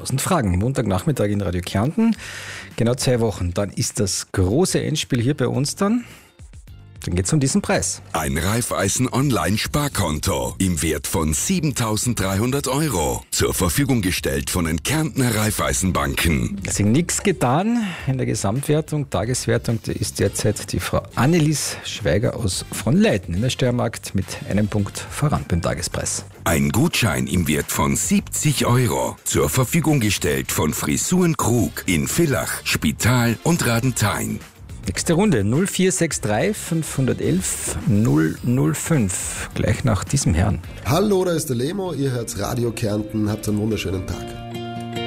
1000 Fragen. Montagnachmittag in Radio Kärnten. Genau 2 Wochen. Dann ist das große Endspiel hier bei uns dann. Dann geht es um diesen Preis. Ein Raiffeisen-Online-Sparkonto im Wert von 7.300 € zur Verfügung gestellt von den Kärntner Raiffeisenbanken. Es ist nichts getan in der Gesamtwertung. Tageswertung ist derzeit die Frau Annelies Schweiger aus Fronleiten in der Steiermark mit 1 Punkt voran beim Tagespreis. Ein Gutschein im Wert von 70 € zur Verfügung gestellt von Frisuren Krug in Villach, Spital und Radenthein. Nächste Runde 0463 511 005. Gleich nach diesem Herrn. Hallo, da ist der Lemo. Ihr hört Radio Kärnten. Habt einen wunderschönen Tag.